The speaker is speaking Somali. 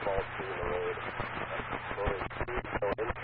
small tree in the road. Going to go into